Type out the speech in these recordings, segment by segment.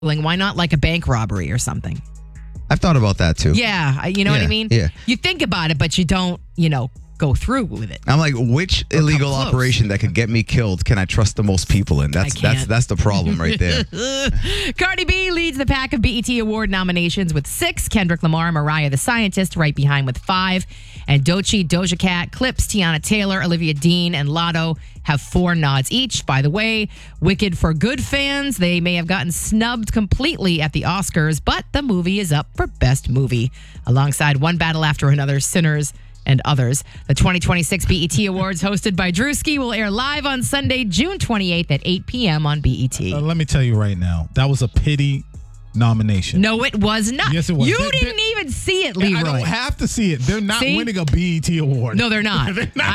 Why not like a bank robbery or something? I've thought about that too. Yeah, you know what I mean? Yeah. You think about it, but you don't, go through with it. I'm like, which illegal operation that could get me killed can I trust the most people in? That's the problem right there. Cardi B leads the pack of BET Award nominations with 6. Kendrick Lamar, Mariah the Scientist right behind with 5. And Doja Cat, Clips, Tiana Taylor, Olivia Dean, and Lotto have 4 nods each. By the way, Wicked for Good fans, they may have gotten snubbed completely at the Oscars, but the movie is up for Best Movie, alongside One Battle After Another, Sinners, and others. The 2026 BET Awards, hosted by Drewski, will air live on Sunday, June 28th at 8 p.m. on BET. Let me tell you right now, that was a pity nomination. No, it was not. Yes, it was. You didn't even see it, Leroy. I don't have to see it. They're not winning a BET Award. No, they're not.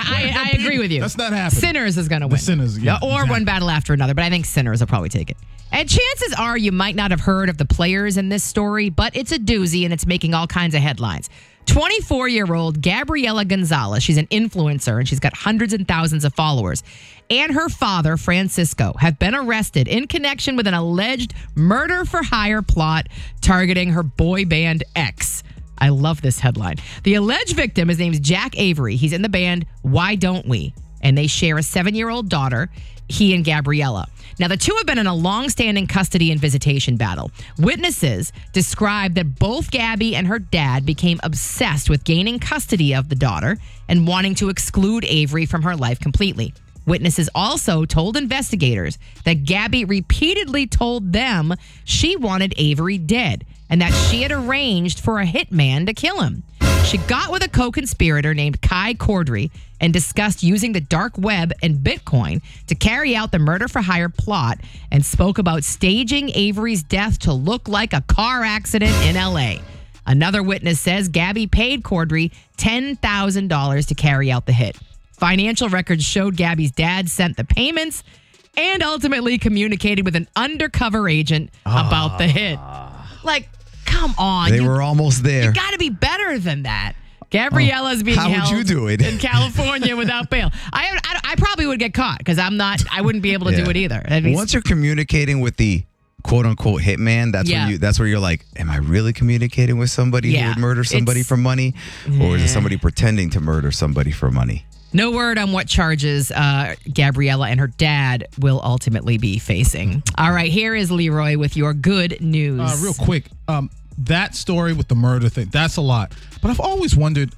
I agree with you. That's not happening. Sinners is going to win. Sinners, yeah. Or exactly. One Battle After Another, but I think Sinners will probably take it. And chances are you might not have heard of the players in this story, but it's a doozy and it's making all kinds of headlines. 24-year-old Gabriela Gonzalez, she's an influencer and she's got hundreds and thousands of followers, and her father, Francisco, have been arrested in connection with an alleged murder-for-hire plot targeting her boy band X. I love this headline. The alleged victim, his name's Jack Avery. He's in the band Why Don't We? And they share a 7-year-old daughter, he and Gabriella. Now, the two have been in a long-standing custody and visitation battle. Witnesses describe that both Gabby and her dad became obsessed with gaining custody of the daughter and wanting to exclude Avery from her life completely. Witnesses also told investigators that Gabby repeatedly told them she wanted Avery dead and that she had arranged for a hitman to kill him. She got with a co-conspirator named Kai Cordry and discussed using the dark web and Bitcoin to carry out the murder-for-hire plot and spoke about staging Avery's death to look like a car accident in L.A. Another witness says Gabby paid Cordry $10,000 to carry out the hit. Financial records showed Gabby's dad sent the payments and ultimately communicated with an undercover agent about the hit. Like, come on. They were almost there. You got to be better than that. Gabriella's being held How would you do it? in California without bail. I probably would get caught because I wouldn't be able to do it either. Once you're communicating with the quote-unquote hitman, that's where you're like, am I really communicating with somebody who would murder somebody for money? Or is it somebody pretending to murder somebody for money? No word on what charges Gabriella and her dad will ultimately be facing. All right, here is Leroy with your good news. Real quick, that story with the murder thing, that's a lot. But I've always wondered,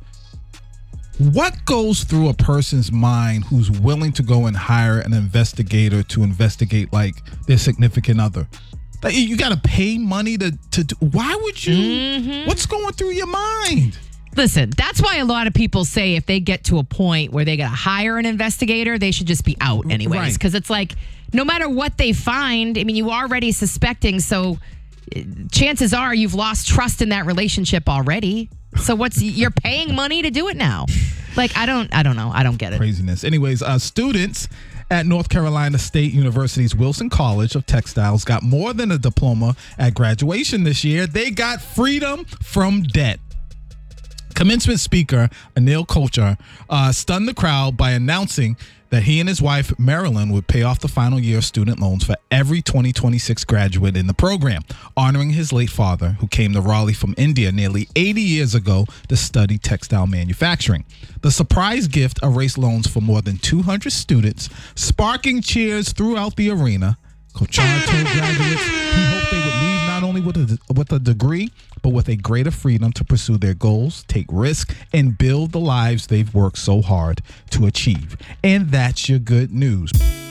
what goes through a person's mind who's willing to go and hire an investigator to investigate, like, their significant other? Like, you got to pay money to do, why would you? Mm-hmm. What's going through your mind? Listen, that's why a lot of people say if they get to a point where they got to hire an investigator, they should just be out anyways. Because it's like, no matter what they find, I mean, you are already suspecting, so chances are you've lost trust in that relationship already. So you're paying money to do it now? Like, I don't know. I don't get it. Craziness. Anyways, students at North Carolina State University's Wilson College of Textiles got more than a diploma at graduation this year. They got freedom from debt. Commencement speaker Anil Kochhar stunned the crowd by announcing that he and his wife, Marilyn, would pay off the final year of student loans for every 2026 graduate in the program, honoring his late father, who came to Raleigh from India nearly 80 years ago to study textile manufacturing. The surprise gift erased loans for more than 200 students, sparking cheers throughout the arena. Kochhar told graduates he hoped they would leave not only with a degree, but with a greater freedom to pursue their goals, take risks, and build the lives they've worked so hard to achieve. And that's your good news.